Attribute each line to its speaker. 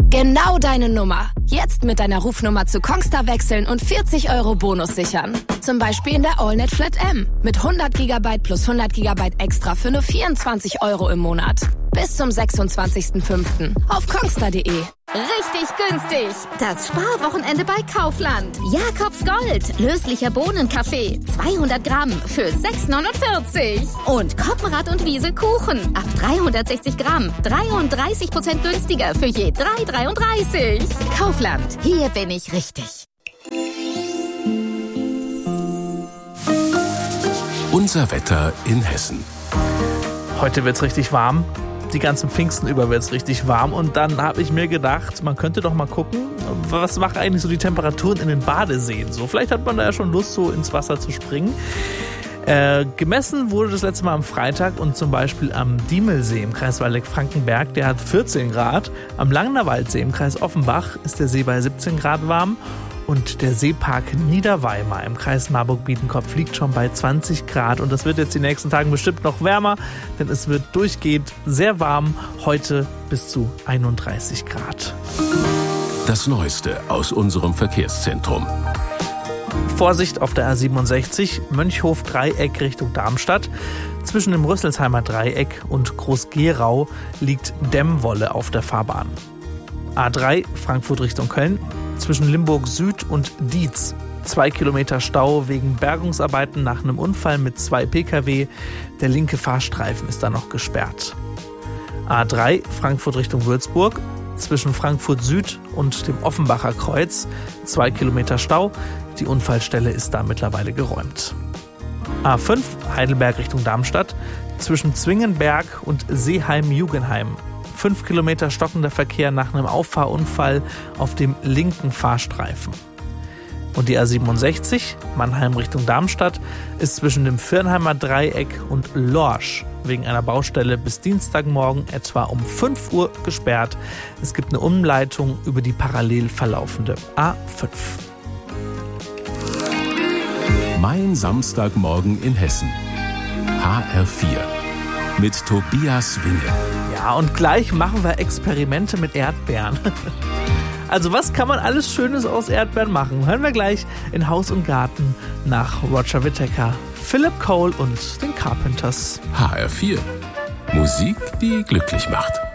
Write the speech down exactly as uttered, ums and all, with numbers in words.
Speaker 1: Genau deine Nummer. Jetzt mit deiner Rufnummer zu Kongstar wechseln und vierzig Euro Bonus sichern. Zum Beispiel in der AllNet Flat M. Mit hundert Gigabyte plus hundert Gigabyte extra für nur vierundzwanzig Euro im Monat. Bis zum sechsundzwanzigsten fünften auf kongstar punkt de.
Speaker 2: Richtig günstig. Das Sparwochenende bei Kaufland. Jakobs Gold. Löslicher Bohnenkaffee. zweihundert Gramm für sechs neunundvierzig. Und Koppenrad und Wiese Kuchen. Ab dreihundertsechzig Gramm. dreiunddreißig Prozent günstiger für je drei dreiunddreißig. Kaufland. Hier bin ich richtig.
Speaker 3: Unser Wetter in Hessen.
Speaker 4: Heute wird's richtig warm. Die ganzen Pfingsten über wird's richtig warm. Und dann habe ich mir gedacht, man könnte doch mal gucken, was macht eigentlich so die Temperaturen in den Badeseen so. Vielleicht hat man da ja schon Lust, so ins Wasser zu springen. Äh, gemessen wurde das letzte Mal am Freitag und zum Beispiel am Diemelsee im Kreis Waldeck-Frankenberg, der hat vierzehn Grad. Am Langnerwaldsee im Kreis Offenbach ist der See bei siebzehn Grad warm. Und der Seepark Niederweimar im Kreis Marburg-Biedenkopf liegt schon bei zwanzig Grad. Und das wird jetzt die nächsten Tage bestimmt noch wärmer, denn es wird durchgehend sehr warm. Heute bis zu einunddreißig Grad.
Speaker 3: Das Neueste aus unserem Verkehrszentrum.
Speaker 4: Vorsicht auf der A siebenundsechzig, Mönchhof-Dreieck Richtung Darmstadt. Zwischen dem Rüsselsheimer Dreieck und Groß-Gerau liegt Dämmwolle auf der Fahrbahn. A drei, Frankfurt Richtung Köln. Zwischen Limburg Süd und Dietz. Zwei Kilometer Stau wegen Bergungsarbeiten nach einem Unfall mit zwei Pkw. Der linke Fahrstreifen ist da noch gesperrt. A drei, Frankfurt Richtung Würzburg. Zwischen Frankfurt Süd und dem Offenbacher Kreuz. Zwei Kilometer Stau. Die Unfallstelle ist da mittlerweile geräumt. A fünf, Heidelberg Richtung Darmstadt. Zwischen Zwingenberg und Seeheim-Jugenheim. Fünf Kilometer stockender Verkehr nach einem Auffahrunfall auf dem linken Fahrstreifen. Und die A siebenundsechzig, Mannheim Richtung Darmstadt, ist zwischen dem Viernheimer Dreieck und Lorsch wegen einer Baustelle bis Dienstagmorgen etwa um fünf Uhr gesperrt. Es gibt eine Umleitung über die parallel verlaufende A fünf.
Speaker 3: Mein Samstagmorgen in Hessen. H R vier. Mit Tobias Winge.
Speaker 4: Ja, und gleich machen wir Experimente mit Erdbeeren. Also was kann man alles Schönes aus Erdbeeren machen? Hören wir gleich in Haus und Garten nach Roger Whittaker, Philip Cole und den Carpenters.
Speaker 3: H R vier. Musik, die glücklich macht.